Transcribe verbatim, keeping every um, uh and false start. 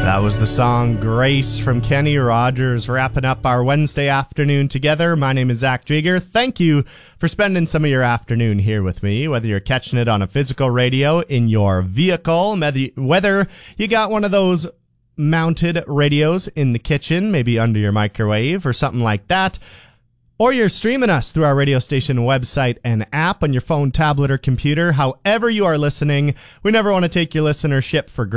That was the song Grace from Kenny Rogers, wrapping up our Wednesday afternoon together. My name is Zach Drieger. Thank you for spending some of your afternoon here with me, whether you're catching it on a physical radio in your vehicle, whether you got one of those mounted radios in the kitchen, maybe under your microwave or something like that, or you're streaming us through our radio station website and app on your phone, tablet, or computer. However you are listening, we never want to take your listenership for granted.